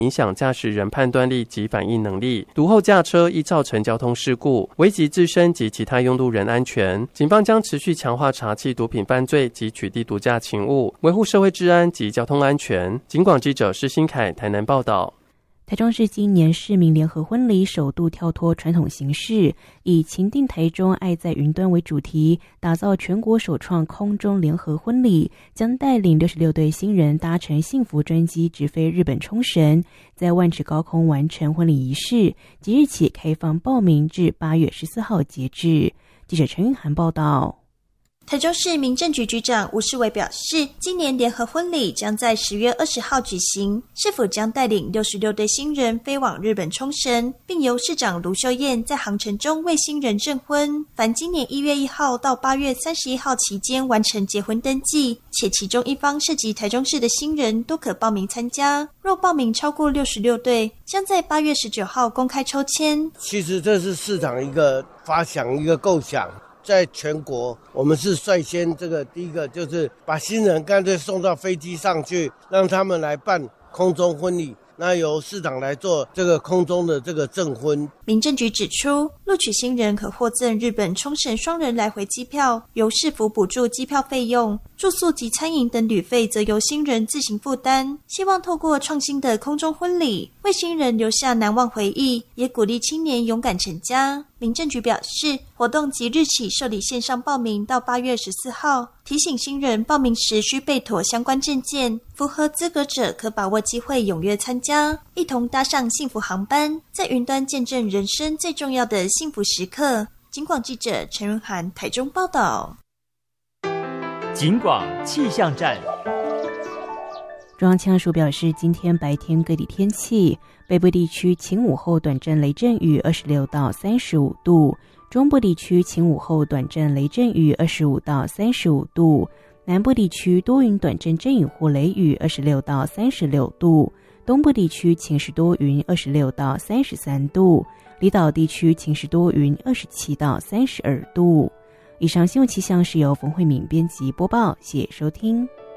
影响驾驶人判断力及反应能力，毒后驾车易造成交通事故，危及自身及其他用路人安全。警方将持续强化查缉毒品犯罪及取缔毒驾勤务，维护社会治安及交通安全。警广记者施新凯台南报道。 台中市今年市民联合婚礼首度跳脱传统形式，以情定台中爱在云端为主题，打造全国首创空中联合婚礼，将带领66对新人搭乘幸福专机直飞日本冲绳，在万尺高空完成婚礼仪式。即日起开放报名至8月14号截至。记者陈韵涵报道。 台中市民政局局长吴世伟表示，今年联合婚礼将在10月20号举行，市府将带领66对新人飞往日本冲绳，并由市长卢秀燕在航程中为新人证婚。凡今年1月1号到8月31号期间完成结婚登记，且其中一方涉及台中市的新人都可报名参加。若报名超过66对，将在8月19号公开抽签。 其实这是市长一个发想，一个构想。在全国我们是率先第一个就是把新人干脆送到飞机上去，让他们来办空中婚礼，那由市长来做这个空中的这个证婚。 民政局指出，录取新人可获赠日本冲绳双人来回机票，由市府补助机票费用，住宿及餐饮等旅费则由新人自行负担。希望透过创新的空中婚礼，为新人留下难忘回忆，也鼓励青年勇敢成家。民政局表示，活动即日起受理线上报名到8月14号，提醒新人报名时需备妥相关证件，符合资格者可把握机会踊跃参加，一同搭上幸福航班，在云端见证人生最重要的幸福时刻。警广记者陈润涵台中报道。 警广气象站。 中央气象署表示，今天白天各地天气，北部地区晴午后短暂雷阵雨26到35度，中部地区晴午后短暂雷阵雨25到35度，南部地区多云短阵阵雨或雷雨26到36度，东部地区晴时多云26到33度，离岛地区晴时多云27到32度。以上新闻气象是由冯慧敏编辑播报，谢谢收听。